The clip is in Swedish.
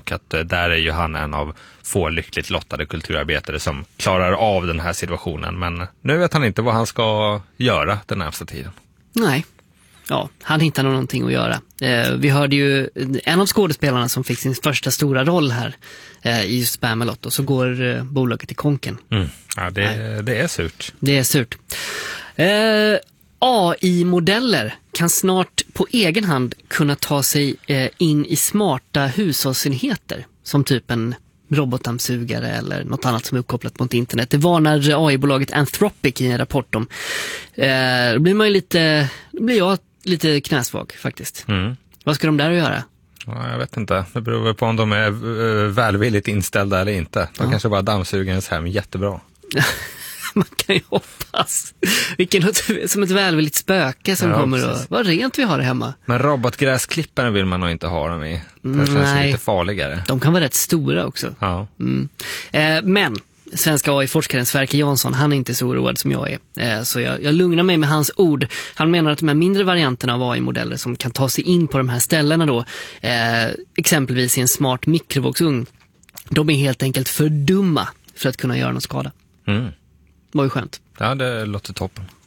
och att där är ju han en av få lyckligt lottade kulturarbetare som klarar av den här situationen. Men nu vet han inte vad han ska göra den närmsta tiden. Nej. Ja, han hittar nog någonting att göra. Vi hörde ju en av skådespelarna som fick sin första stora roll här i just Spamalot, och så går bolaget i konken. Ja, det är surt. Det är surt. AI-modeller kan snart på egen hand kunna ta sig in i smarta hushållsenheter, som typ en robotdammsugare eller något annat som är uppkopplat mot internet. Det varnar AI-bolaget Anthropic i en rapport om. Då blir jag lite knäsvag faktiskt. Vad ska de där att göra? Ja, jag vet inte. Det beror väl på om de är välvilligt inställda eller inte. De kanske bara dammsuger ens hem jättebra. Man kan ju hoppas. Som ett välvilligt spöke som kommer och vad rent vi har det hemma. Men robotgräsklipparen vill man nog inte ha dem i. Det känns lite farligare. De kan vara rätt stora också. Ja. Men svenska AI-forskaren Sverker Jansson, han är inte så oroad som jag är. Så jag lugnar mig med hans ord. Han menar att de här mindre varianterna av AI-modeller som kan ta sig in på de här ställena då, exempelvis i en smart mikrovågsugn, de är helt enkelt för dumma för att kunna göra någon skada. Det var ju skönt. Ja, det låter toppen.